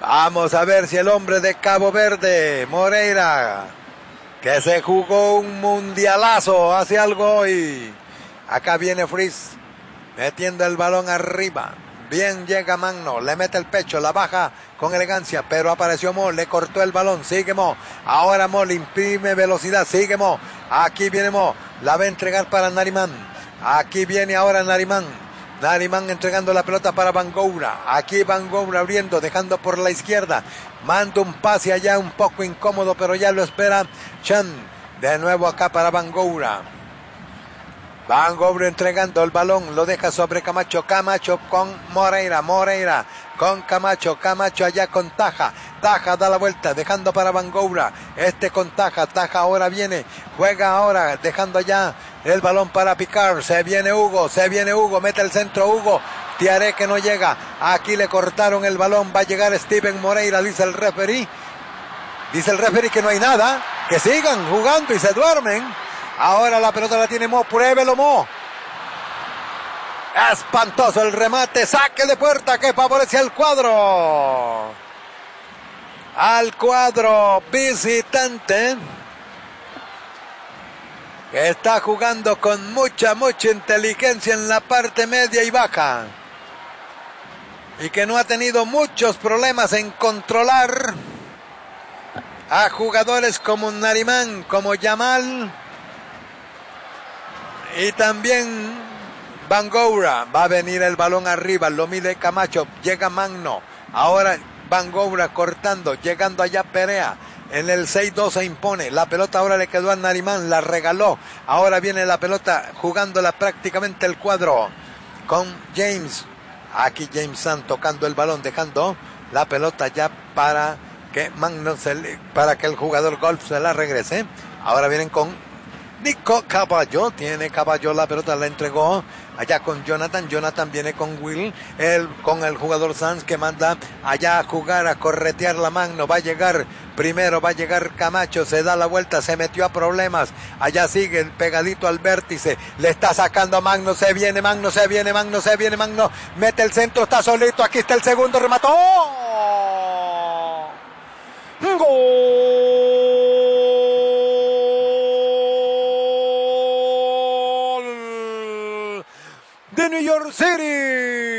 Vamos a ver si el hombre de Cabo Verde, Moreira, que se jugó un mundialazo, hace algo hoy. Acá viene Fritz, metiendo el balón arriba. Bien llega Magno, le mete el pecho, la baja con elegancia, pero apareció Mo, le cortó el balón, sigue Mo. Ahora Mo le imprime velocidad, sigue Mo. Aquí viene Mo, la va a entregar para Narimán. Aquí viene ahora Narimán. Narimán entregando la pelota para Bangoura. Aquí Bangoura abriendo, dejando por la izquierda. Manda un pase allá un poco incómodo, pero ya lo espera Chan. De nuevo acá para Bangoura. Bangoura entregando el balón, lo deja sobre Camacho. Camacho con Moreira. Moreira con Camacho. Camacho allá con Taja. Taja da la vuelta, dejando para Bangoura. Con Taja. Taja ahora viene. Juega ahora, dejando allá el balón para Picard. Se viene Hugo. Mete el centro Hugo. Tiaré que no llega. Aquí le cortaron el balón. Va a llegar Steven Moreira, dice el referee. Dice el referee que no hay nada. Que sigan jugando y se duermen. Ahora la pelota la tiene Mo, pruébelo Mo. Espantoso el remate, saque de puerta que favorece al cuadro. Al cuadro visitante. Que está jugando con mucha inteligencia en la parte media y baja. Y que no ha tenido muchos problemas en controlar a jugadores como Narimán, como Yamal. Y también Bangoura. Va a venir el balón arriba. Lo mide Camacho. Llega Magno. Ahora Bangoura cortando. Llegando allá Perea. En el 6-2 se impone. La pelota ahora le quedó a Narimán. La regaló. Ahora viene la pelota jugándola prácticamente el cuadro con James. Aquí James San tocando el balón. Dejando la pelota ya para que Magno para que el jugador golf se la regrese. Ahora vienen con Nico Caballo, tiene Caballo la pelota, la entregó allá con Jonathan. Jonathan viene con Will, con el jugador Sanz que manda allá a jugar, a corretear la Magno. Va a llegar primero, va a llegar Camacho, se da la vuelta, se metió a problemas. Allá sigue pegadito al vértice, le está sacando a Magno, se viene Magno, mete el centro, está solito, aquí está el segundo, remató. ¡Gol! de New York City.